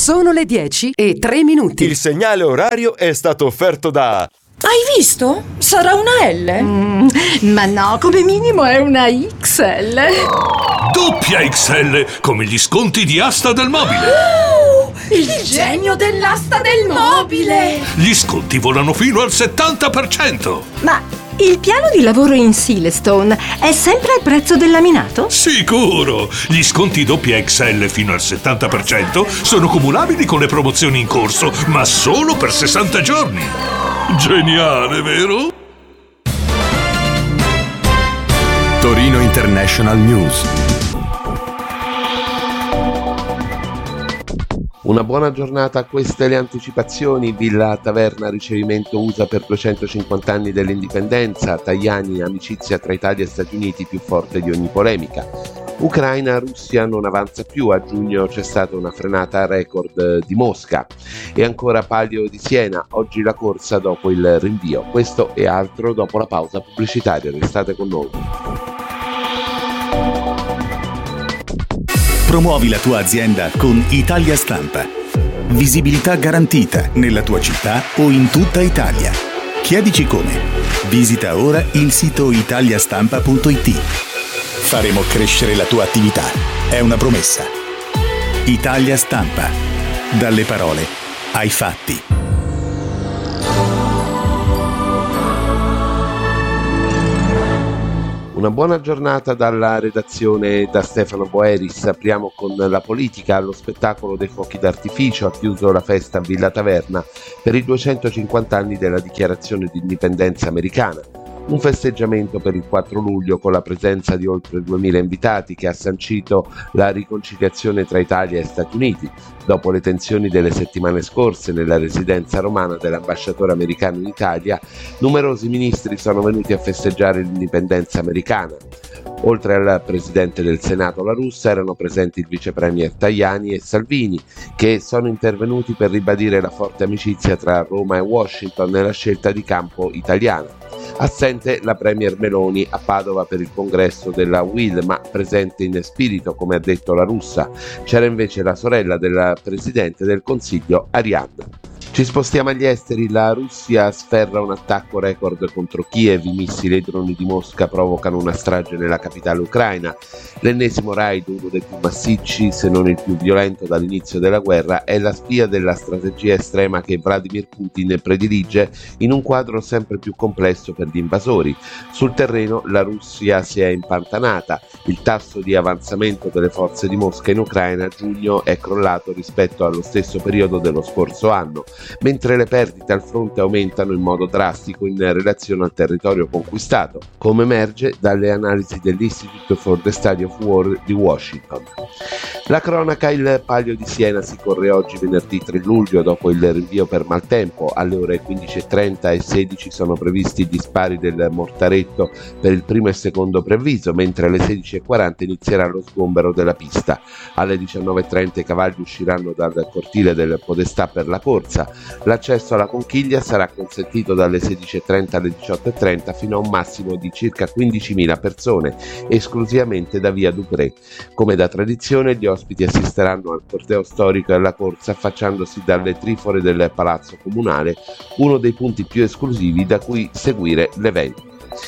Sono le 10:03. Il segnale orario è stato offerto da... Hai visto? Sarà una L. Ma no, come minimo è una XL. Doppia XL, come gli sconti di Asta del Mobile. Il genio dell'asta del mobile. Gli sconti volano fino al 70%. Ma il piano di lavoro in Silestone è sempre al prezzo del laminato? Sicuro! Gli sconti doppia XL fino al 70% sono cumulabili con le promozioni in corso, ma solo per 60 giorni. Geniale, vero? Torino International News. Una buona giornata, queste le anticipazioni. Villa Taverna, ricevimento USA per 250 anni dell'indipendenza. Tajani, amicizia tra Italia e Stati Uniti più forte di ogni polemica. Ucraina, Russia non avanza più, a giugno c'è stata una frenata record di Mosca. E ancora Palio di Siena, oggi la corsa dopo il rinvio. Questo e altro dopo la pausa pubblicitaria, restate con noi. Promuovi la tua azienda con Italia Stampa. Visibilità garantita nella tua città o in tutta Italia. Chiedici come. Visita ora il sito italiastampa.it. Faremo crescere la tua attività. È una promessa. Italia Stampa. Dalle parole ai fatti. Una buona giornata dalla redazione, da Stefano Boeris. Apriamo con la politica. Allo spettacolo dei fuochi d'artificio ha chiuso la festa a Villa Taverna per i 250 anni della dichiarazione di indipendenza americana. Un festeggiamento per il 4 luglio con la presenza di oltre 2000 invitati che ha sancito la riconciliazione tra Italia e Stati Uniti. Dopo le tensioni delle settimane scorse nella residenza romana dell'ambasciatore americano in Italia, numerosi ministri sono venuti a festeggiare l'indipendenza americana. Oltre al presidente del Senato La Russa erano presenti il vice premier Tajani e Salvini, che sono intervenuti per ribadire la forte amicizia tra Roma e Washington nella scelta di campo italiana. Assente la premier Meloni a Padova per il congresso della UIL, ma presente in spirito, come ha detto La Russa. C'era invece la sorella del presidente del Consiglio, Arianna. Ci spostiamo agli esteri. La Russia sferra un attacco record contro Kiev. I missili e i droni di Mosca provocano una strage nella capitale ucraina. L'ennesimo raid, uno dei più massicci se non il più violento dall'inizio della guerra, è la spia della strategia estrema che Vladimir Putin predilige in un quadro sempre più complesso per gli invasori. Sul terreno la Russia si è impantanata. Il tasso di avanzamento delle forze di Mosca in Ucraina a giugno è crollato rispetto allo stesso periodo dello scorso anno, mentre le perdite al fronte aumentano in modo drastico in relazione al territorio conquistato, come emerge dalle analisi dell'Institute for the Study of War di Washington. La cronaca. Il Palio di Siena si corre oggi venerdì 3 luglio dopo il rinvio per maltempo. Alle ore 15:30 e 16 sono previsti gli spari del Mortaretto per il primo e secondo preavviso, mentre alle 16:40 inizierà lo sgombero della pista. Alle 19:30 i cavalli usciranno dal cortile del Podestà per la corsa. L'accesso alla conchiglia sarà consentito dalle 16:30 alle 18:30 fino a un massimo di circa 15.000 persone, esclusivamente da via Dupré. Come da tradizione, gli ospiti assisteranno al corteo storico e alla corsa affacciandosi dalle trifore del Palazzo Comunale, uno dei punti più esclusivi da cui seguire l'evento.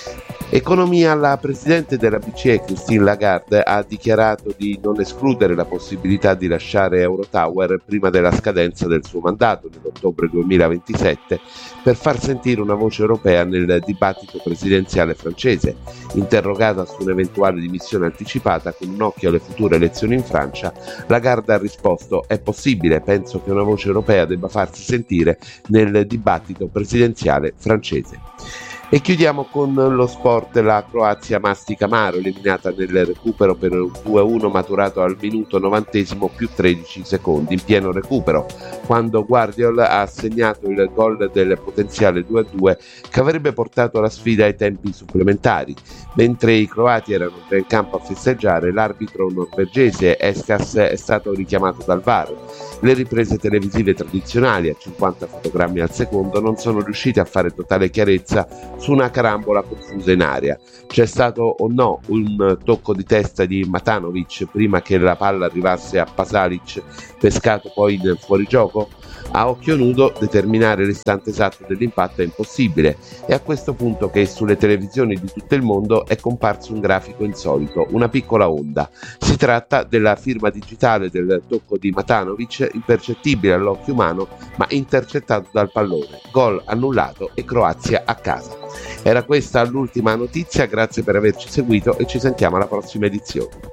Economia. La presidente della BCE Christine Lagarde ha dichiarato di non escludere la possibilità di lasciare Eurotower prima della scadenza del suo mandato nell'ottobre 2027 per far sentire una voce europea nel dibattito presidenziale francese. Interrogata su un'eventuale dimissione anticipata con un occhio alle future elezioni in Francia, Lagarde ha risposto: è possibile, penso che una voce europea debba farsi sentire nel dibattito presidenziale francese. E chiudiamo con lo sport. La Croazia mastica amaro, eliminata nel recupero per un 2-1 maturato al minuto 90° più 13 secondi, in pieno recupero, quando Guardiol ha segnato il gol del potenziale 2-2 che avrebbe portato la sfida ai tempi supplementari. Mentre i croati erano già in campo a festeggiare, l'arbitro norvegese Eskas è stato richiamato dal VAR. Le riprese televisive tradizionali a 50 fotogrammi al secondo non sono riuscite a fare totale chiarezza su una carambola confusa in aria. C'è stato o no un tocco di testa di Matanovic prima che la palla arrivasse a Pasalic, pescato poi in fuorigioco? A occhio nudo determinare l'istante esatto dell'impatto è impossibile, e a questo punto che sulle televisioni di tutto il mondo è comparso un grafico insolito, una piccola onda. Si tratta della firma digitale del tocco di Matanovic, impercettibile all'occhio umano ma intercettato dal pallone. Gol annullato e Croazia a casa. Era questa l'ultima notizia, grazie per averci seguito e ci sentiamo alla prossima edizione.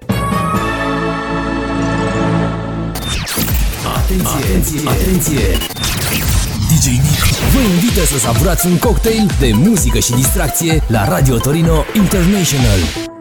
Atenție! DJ Nick vă invită să savurați un cocktail de muzică și distracție la Radio Torino International.